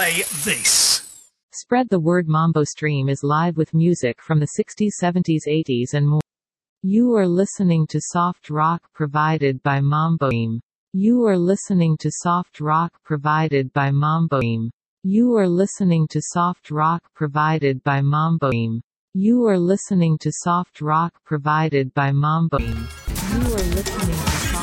Play this. Spread the word. Mambo Stream is live with music from the 60s, 70s, 80s and more. You are listening to soft rock provided by Mambo Stream. You are listening to soft rock provided by Mambo Stream. You are listening to soft rock provided by Mambo Stream. You are listening to soft rock provided by Mambo Stream. You are listening to